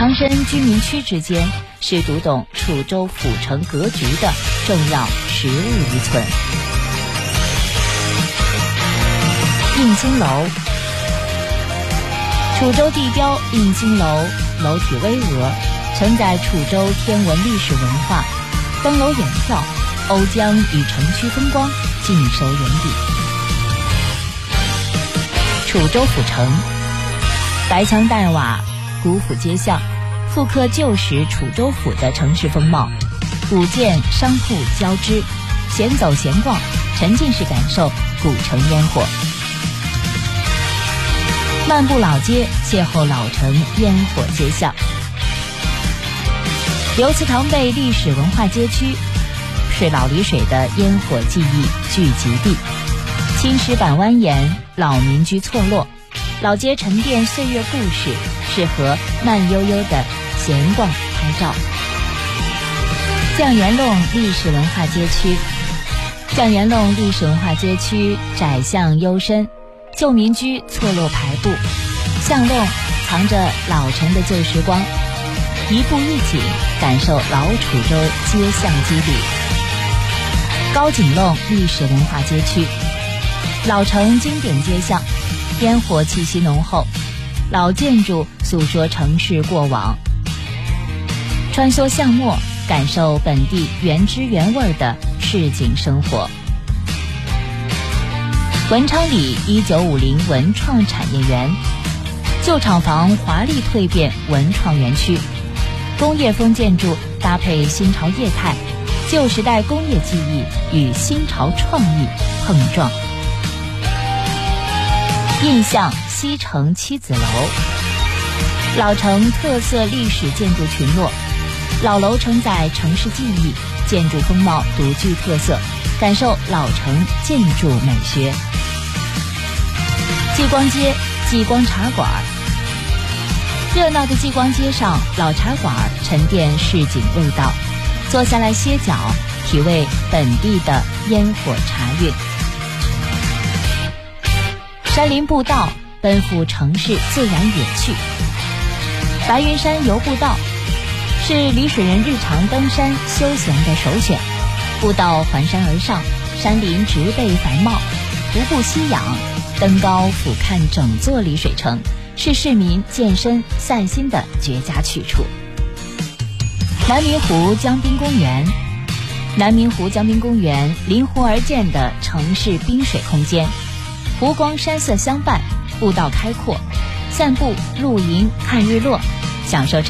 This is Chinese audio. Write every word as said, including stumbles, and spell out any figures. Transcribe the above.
长深居民区之间是读懂楚州府城格局的重要实物遗存。应星楼，楚州地标应星楼，楼体巍峨，承载楚州天文历史文化。登楼远眺，瓯江与城区风光尽收眼底。楚州府城，白墙黛瓦，古府街巷，复刻旧时楚州府的城市风貌。古建商铺交织，闲走闲逛，沉浸式感受古城烟火。漫步老街，邂逅老城烟火街巷。刘祠堂背历史文化街区是老丽水的烟火记忆聚集地，青石板蜿蜒，老民居错落，老街沉淀岁月故事，适合慢悠悠的闲逛拍照。酱园弄历史文化街区，酱园弄历史文化街区窄巷幽深，旧民居错落排布，巷弄藏着老城的旧时光，一步一景，感受老楚州街巷肌理。高井弄历史文化街区，老城经典街巷，烟火气息浓厚，老建筑诉说城市过往。穿梭巷陌，感受本地原汁原味的市井生活。文昌里一九五零文创产业园，旧厂房华丽蜕变文创园区，工业风建筑搭配新潮业态，旧时代工业技艺与新潮创意碰撞。印象西城七子楼，老城特色历史建筑群落，老楼承载城市记忆，建筑风貌独具特色，感受老城建筑美学。继光街继光茶馆，热闹的继光街上，老茶馆沉淀市井味道，坐下来歇脚，体味本地的烟火茶韵。山林步道奔赴城市自然野趣，白云山游步道是丽水人日常登山休闲的首选。步道环山而上，山林植被繁茂，徒步吸氧，登高俯瞰整座丽水城，是市民健身散心的绝佳去处。南明湖江滨公园，南明湖江滨公园临湖而建的城市滨水空间，湖光山色相伴，步道开阔，散步露营看日落，享受